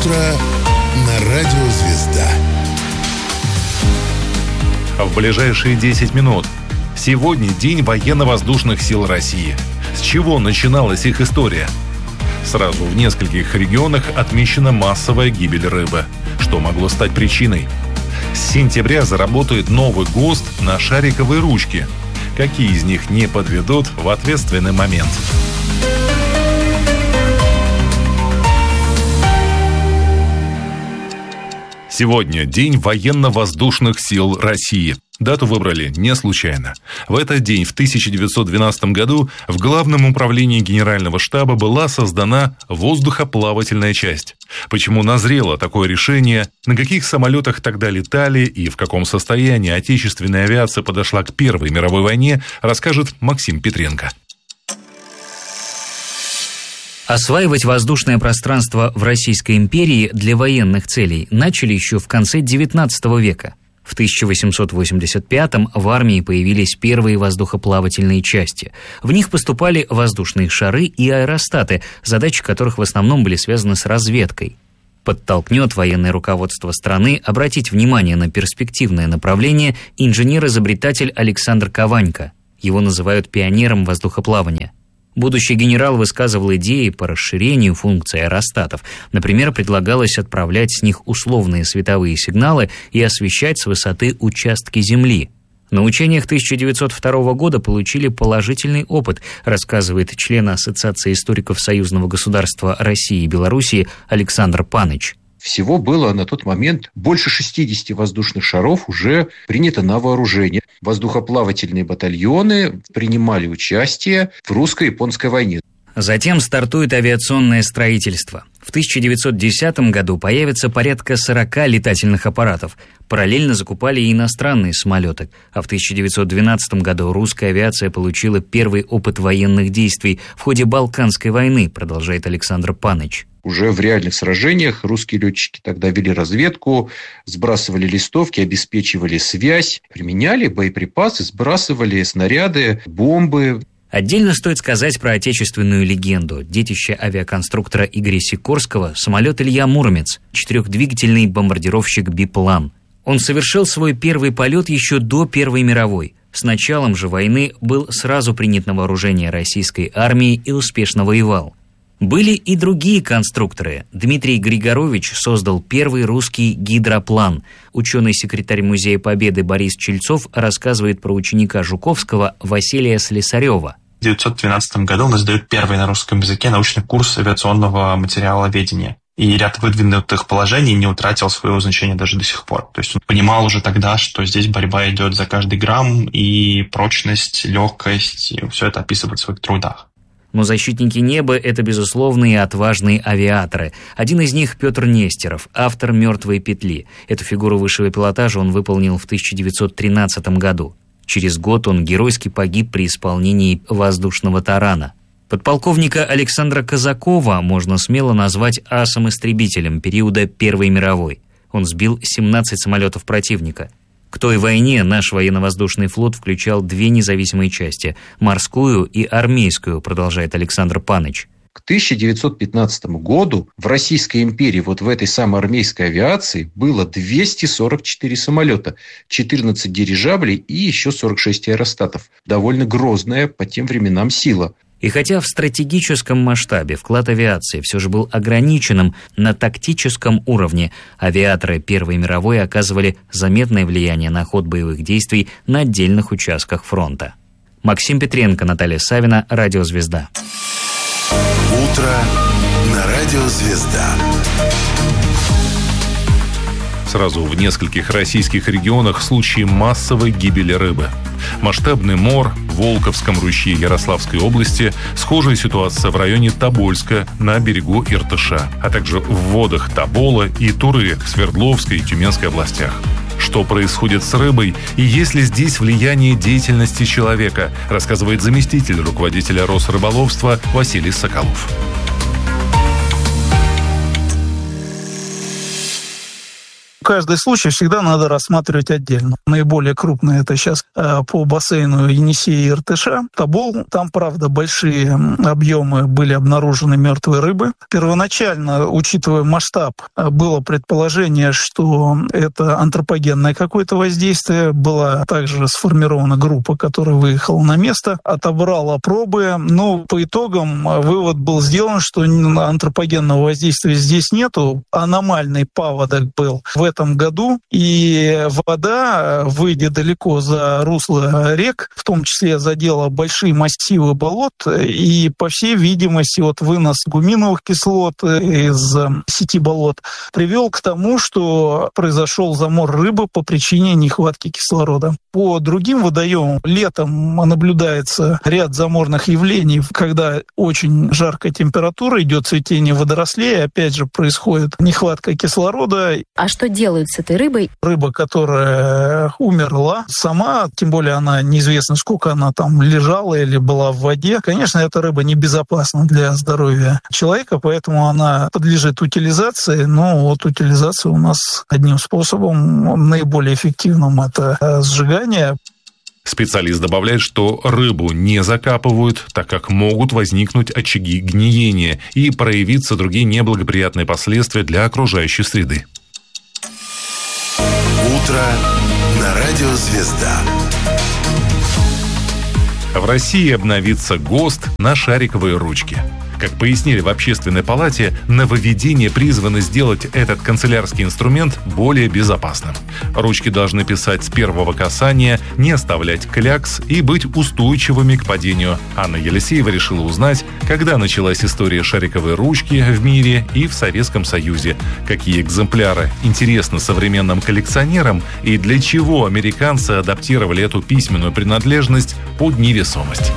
Утро на радио «Звезда». В ближайшие 10 минут. Сегодня День военно-воздушных сил России. С чего начиналась их история? Сразу в нескольких регионах отмечена массовая гибель рыбы. Что могло стать причиной? С сентября заработает новый ГОСТ на шариковой ручке. Какие из них не подведут в ответственный момент? Сегодня День военно-воздушных сил России. Дату выбрали не случайно. В этот день, в 1912 году, в Главном управлении Генерального штаба была создана воздухоплавательная часть. Почему назрело такое решение, на каких самолетах тогда летали и в каком состоянии отечественная авиация подошла к Первой мировой войне, расскажет Максим Петренко. Осваивать воздушное пространство в Российской империи для военных целей начали еще в конце XIX века. В 1885-м в армии появились первые воздухоплавательные части. В них поступали воздушные шары и аэростаты, задачи которых в основном были связаны с разведкой. Подтолкнет военное руководство страны обратить внимание на перспективное направление инженер-изобретатель Александр Каванько. Его называют пионером воздухоплавания. Будущий генерал высказывал идеи по расширению функций аэростатов. Например, предлагалось отправлять с них условные световые сигналы и освещать с высоты участки Земли. На учениях 1902 года получили положительный опыт, рассказывает член Ассоциации историков Союзного государства России и Белоруссии Александр Паныч. Всего было на тот момент больше 60 воздушных шаров уже принято на вооружение. Воздухоплавательные батальоны принимали участие в русско-японской войне. Затем стартует авиационное строительство. В 1910 году появится порядка 40 летательных аппаратов. Параллельно закупали и иностранные самолеты. А в 1912 году русская авиация получила первый опыт военных действий в ходе Балканской войны, продолжает Александр Паныч. Уже в реальных сражениях русские летчики тогда вели разведку, сбрасывали листовки, обеспечивали связь, применяли боеприпасы, сбрасывали снаряды, бомбы. Отдельно стоит сказать про отечественную легенду. Детище авиаконструктора Игоря Сикорского — самолет Илья Муромец, 4-двигательный бомбардировщик «Биплан». Он совершил свой первый полет еще до Первой мировой. С началом же войны был сразу принят на вооружение российской армии и успешно воевал. Были и другие конструкторы. Дмитрий Григорович создал первый русский гидроплан. Ученый-секретарь Музея Победы Борис Чельцов рассказывает про ученика Жуковского Василия Слесарева. В 1912 году он издает первый на русском языке научный курс авиационного материаловедения. И ряд выдвинутых положений не утратил своего значения даже до сих пор. То есть он понимал уже тогда, что здесь борьба идет за каждый грамм, и прочность, легкость, и все это описывает в своих трудах. Но защитники неба – это безусловные и отважные авиаторы. Один из них – Петр Нестеров, автор «Мертвой петли». Эту фигуру высшего пилотажа он выполнил в 1913 году. Через год он геройски погиб при исполнении воздушного тарана. Подполковника Александра Казакова можно смело назвать асом-истребителем периода Первой мировой. Он сбил 17 самолетов противника. К той войне наш военно-воздушный флот включал две независимые части – морскую и армейскую, продолжает Александр Паныч. К 1915 году в Российской империи вот в этой самой армейской авиации было 244 самолета, 14 дирижаблей и еще 46 аэростатов. Довольно грозная по тем временам сила. И хотя в стратегическом масштабе вклад авиации все же был ограниченным, на тактическом уровне авиаторы Первой мировой оказывали заметное влияние на ход боевых действий на отдельных участках фронта. Максим Петренко, Наталья Савина, Радио «Звезда». Утро на радио «Звезда». Сразу в нескольких российских регионах случаи массовой гибели рыбы. Масштабный мор в Волковском ручье Ярославской области, схожая ситуация в районе Тобольска на берегу Иртыша, а также в водах Тобола и Туры в Свердловской и Тюменской областях. Что происходит с рыбой и есть ли здесь влияние деятельности человека, рассказывает заместитель руководителя Росрыболовства Василий Соколов. каждый случай всегда надо рассматривать отдельно. Наиболее крупные это сейчас по бассейну Енисея и Иртыша. Тобол, там, правда, большие объемы были обнаружены мертвой рыбы. Первоначально, учитывая масштаб, было предположение, что это антропогенное какое-то воздействие. Была также сформирована группа, которая выехала на место, отобрала пробы, но по итогам вывод был сделан, что антропогенного воздействия здесь нету. Аномальный паводок был в этом году, и вода, выйдя далеко за русло рек, в том числе задела большие массивы болот, и, по всей видимости, вынос гуминовых кислот из сети болот привел к тому, что произошел замор рыбы по причине нехватки кислорода. По другим водоемам летом наблюдается ряд заморных явлений, когда очень жаркая температура, идет цветение водорослей, опять же происходит нехватка кислорода. А что делают с этой рыбой? Рыба, которая умерла сама, тем более она неизвестно, сколько она там лежала или была в воде. Конечно, эта рыба небезопасна для здоровья человека, поэтому она подлежит утилизации. Но утилизация у нас одним способом, наиболее эффективным, это сжигание. Специалист добавляет, что рыбу не закапывают, так как могут возникнуть очаги гниения и проявиться другие неблагоприятные последствия для окружающей среды. Утро на радио «Звезда». В России обновится ГОСТ на шариковые ручки. Как пояснили в Общественной палате, нововведения призваны сделать этот канцелярский инструмент более безопасным. Ручки должны писать с первого касания, не оставлять клякс и быть устойчивыми к падению. Анна Елисеева решила узнать, когда началась история шариковой ручки в мире и в Советском Союзе, какие экземпляры интересны современным коллекционерам и для чего американцы адаптировали эту письменную принадлежность под невесомость.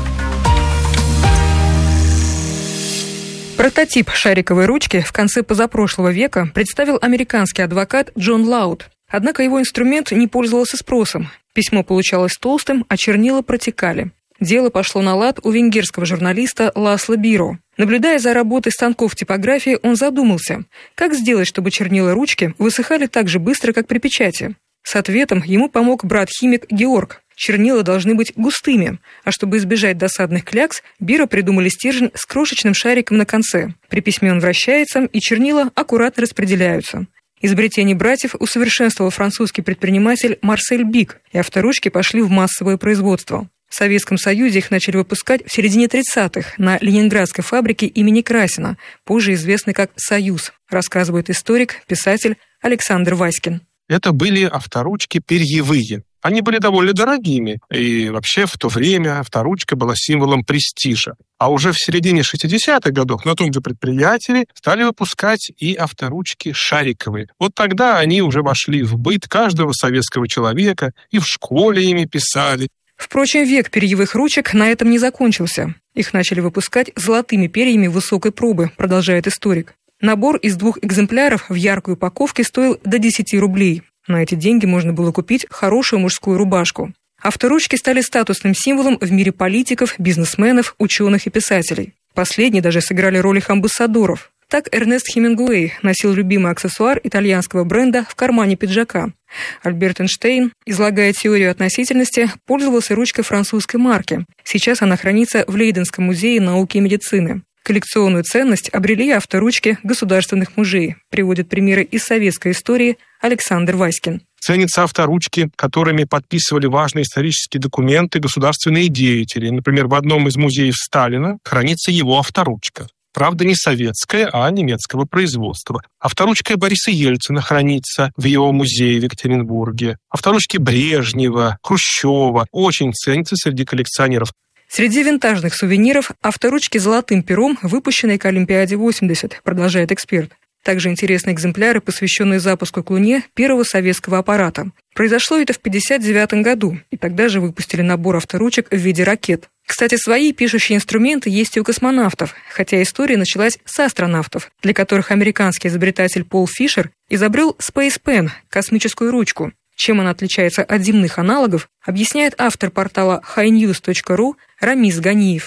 Прототип шариковой ручки в конце позапрошлого века представил американский адвокат Джон Лауд. Однако его инструмент не пользовался спросом. Письмо получалось толстым, а чернила протекали. Дело пошло на лад у венгерского журналиста Ласло Биро. Наблюдая за работой станков типографии, он задумался, как сделать, чтобы чернила ручки высыхали так же быстро, как при печати. С ответом ему помог брат-химик Георг. Чернила должны быть густыми, а чтобы избежать досадных клякс, Биро придумали стержень с крошечным шариком на конце. При письме он вращается, и чернила аккуратно распределяются. Изобретение братьев усовершенствовал французский предприниматель Марсель Бик, и авторучки пошли в массовое производство. В Советском Союзе их начали выпускать в середине 30-х на ленинградской фабрике имени Красина, позже известной как «Союз», рассказывает историк, писатель Александр Васькин. Это были авторучки перьевые. Они были довольно дорогими, и вообще в то время авторучка была символом престижа. А уже в середине 60-х годов на том же предприятии стали выпускать и авторучки шариковые. Вот тогда они уже вошли в быт каждого советского человека, и в школе ими писали. Впрочем, век перьевых ручек на этом не закончился. Их начали выпускать золотыми перьями высокой пробы, продолжает историк. Набор из 2 экземпляров в яркой упаковке стоил до 10 рублей. На эти деньги можно было купить хорошую мужскую рубашку. Авторучки стали статусным символом в мире политиков, бизнесменов, ученых и писателей. Последние даже сыграли роль их амбассадоров. Так Эрнест Хемингуэй носил любимый аксессуар итальянского бренда в кармане пиджака. Альберт Эйнштейн, излагая теорию относительности, пользовался ручкой французской марки. Сейчас она хранится в Лейденском музее науки и медицины. Коллекционную ценность обрели авторучки государственных мужей, приводит примеры из советской истории Александр Васькин. Ценятся авторучки, которыми подписывали важные исторические документы государственные деятели. Например, в одном из музеев Сталина хранится его авторучка. Правда, не советская, а немецкого производства. Авторучка Бориса Ельцина хранится в его музее в Екатеринбурге. Авторучки Брежнева, Хрущева очень ценятся среди коллекционеров. Среди винтажных сувениров авторучки золотым пером, выпущенные к Олимпиаде 80, продолжает эксперт. Также интересны экземпляры, посвященные запуску к Луне первого советского аппарата. Произошло это в 1959 году, и тогда же выпустили набор авторучек в виде ракет. Кстати, свои пишущие инструменты есть и у космонавтов, хотя история началась с астронавтов, для которых американский изобретатель Пол Фишер изобрел Space Pen – космическую ручку. Чем она отличается от земных аналогов, объясняет автор портала highnews.ru Рамис Ганиев.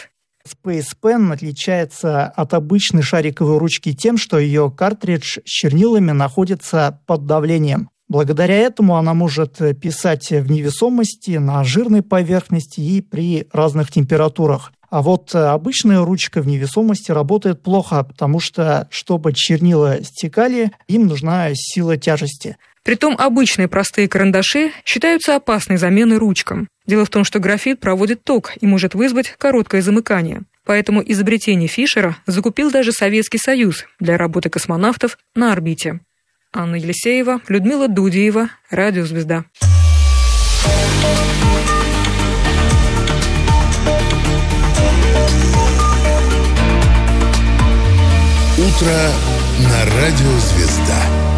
Space Pen отличается от обычной шариковой ручки тем, что ее картридж с чернилами находится под давлением. Благодаря этому она может писать в невесомости, на жирной поверхности и при разных температурах. А вот обычная ручка в невесомости работает плохо, потому что, чтобы чернила стекали, им нужна сила тяжести. Притом обычные простые карандаши считаются опасной заменой ручкам. Дело в том, что графит проводит ток и может вызвать короткое замыкание. Поэтому изобретение Фишера закупил даже Советский Союз для работы космонавтов на орбите. Анна Елисеева, Людмила Дудеева, Радио «Звезда». Утро на Радио «Звезда».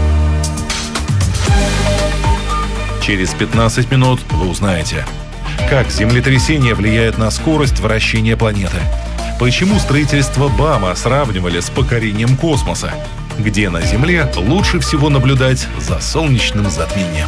Через 15 минут вы узнаете, как землетрясение влияет на скорость вращения планеты, почему строительство БАМа сравнивали с покорением космоса, где на Земле лучше всего наблюдать за солнечным затмением.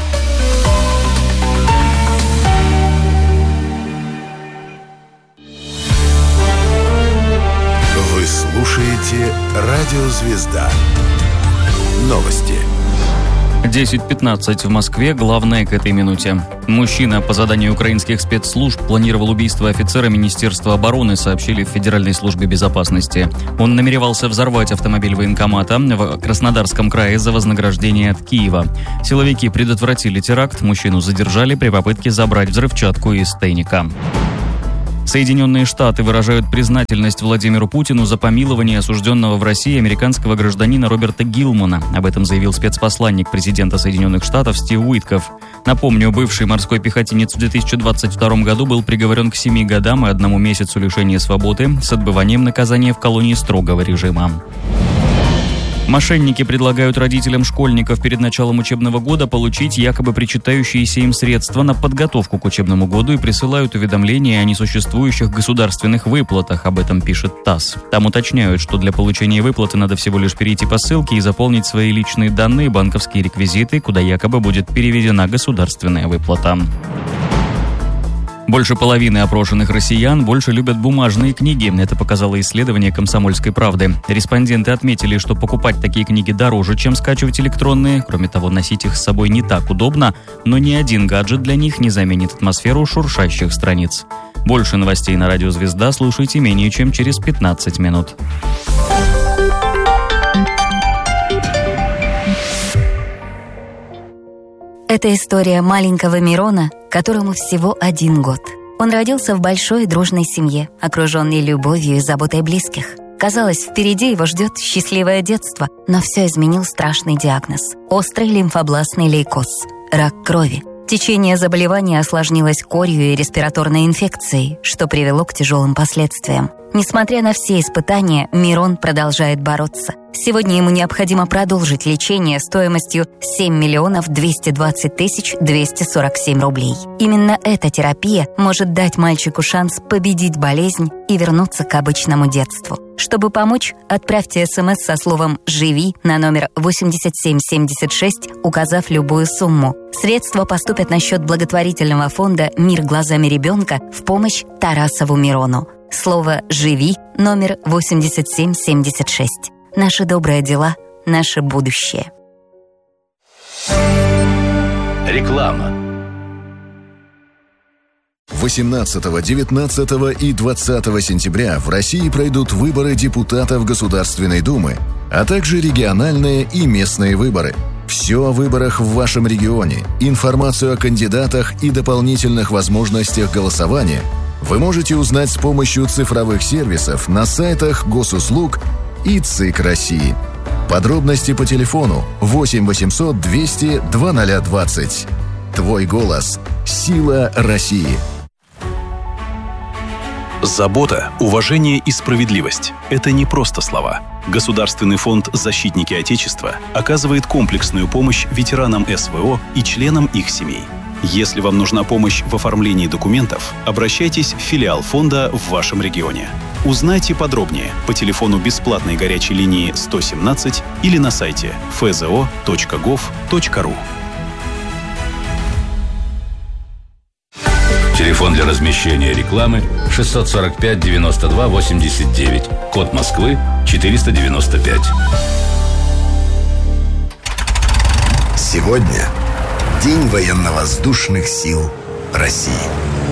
Вы слушаете Радио «Звезда». Новости. 10:15 в Москве. Главное к этой минуте. Мужчина по заданию украинских спецслужб планировал убийство офицера Министерства обороны, сообщили в Федеральной службе безопасности. Он намеревался взорвать автомобиль военкомата в Краснодарском крае за вознаграждение от Киева. Силовики предотвратили теракт, мужчину задержали при попытке забрать взрывчатку из тайника. Соединенные Штаты выражают признательность Владимиру Путину за помилование осужденного в России американского гражданина Роберта Гилмана. Об этом заявил спецпосланник президента Соединенных Штатов Стив Уитков. Напомню, бывший морской пехотинец в 2022 году был приговорен к 7 годам и 1 месяцу лишения свободы с отбыванием наказания в колонии строгого режима. Мошенники предлагают родителям школьников перед началом учебного года получить якобы причитающиеся им средства на подготовку к учебному году и присылают уведомления о несуществующих государственных выплатах. Об этом пишет ТАСС. Там уточняют, что для получения выплаты надо всего лишь перейти по ссылке и заполнить свои личные данные, банковские реквизиты, куда якобы будет переведена государственная выплата. Больше половины опрошенных россиян больше любят бумажные книги. Это показало исследование «Комсомольской правды». Респонденты отметили, что покупать такие книги дороже, чем скачивать электронные. Кроме того, носить их с собой не так удобно, но ни один гаджет для них не заменит атмосферу шуршащих страниц. Больше новостей на Радио «Звезда» слушайте менее чем через 15 минут. Это история маленького Мирона, которому всего 1 год. Он родился в большой и дружной семье, окруженный любовью и заботой близких. Казалось, впереди его ждет счастливое детство, но все изменил страшный диагноз – острый лимфобластный лейкоз – рак крови. Течение заболевания осложнилось корью и респираторной инфекцией, что привело к тяжелым последствиям. Несмотря на все испытания, Мирон продолжает бороться. Сегодня ему необходимо продолжить лечение стоимостью 7 220 247 рублей. Именно эта терапия может дать мальчику шанс победить болезнь и вернуться к обычному детству. Чтобы помочь, отправьте СМС со словом «Живи» на номер 8776, указав любую сумму. Средства поступят на счет благотворительного фонда «Мир глазами ребенка» в помощь Тарасову Мирону. Слово «Живи» номер 8776. Наши добрые дела, наше будущее. Реклама. 18, 19 и 20 сентября в России пройдут выборы депутатов Государственной Думы, а также региональные и местные выборы. Все о выборах в вашем регионе, информацию о кандидатах и дополнительных возможностях голосования вы можете узнать с помощью цифровых сервисов на сайтах Госуслуг и ЦИК России. Подробности по телефону 8 800 200 2020. Твой голос – сила России. Забота, уважение и справедливость – это не просто слова. Государственный фонд «Защитники Отечества» оказывает комплексную помощь ветеранам СВО и членам их семей. Если вам нужна помощь в оформлении документов, обращайтесь в филиал фонда в вашем регионе. Узнайте подробнее по телефону бесплатной горячей линии 117 или на сайте fzo.gov.ru. Телефон для размещения рекламы 645 92 89. Код Москвы 495. Сегодня День военно-воздушных сил России.